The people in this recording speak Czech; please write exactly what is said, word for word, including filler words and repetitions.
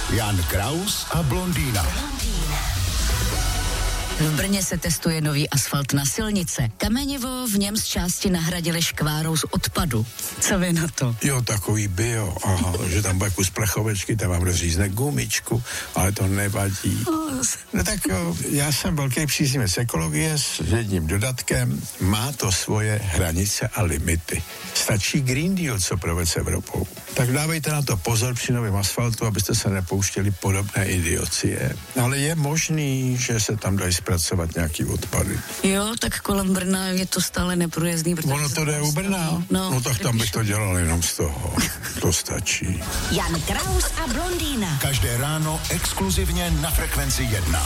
Jan Kraus a blondýna. V Brně se testuje nový asfalt na silnice. Kamenivo v něm z části nahradili škvárou z odpadu. Co vy na to? Jo, takový bio, aha, že tam bude kus plechovečky, tam vám rozřízne gumičku, ale to nevadí. No tak jo, já jsem velký příznivec ekologie s jedním dodatkem, má to svoje hranice a limity. Stačí Green Deal, co proved s Evropou. Tak dávejte na to pozor při novém asfaltu, abyste se nepouštěli podobné idiocie. Ale je možný, že se tam dají zpracovat nějaký odpady. Jo, tak kolem Brna je to stále neprůjezdný. Ono to jde u Brna? No, no tak tam bych to dělal jenom z toho. To stačí. Jan Kraus a blondýna. Každé ráno exkluzivně na Frekvenci jedna.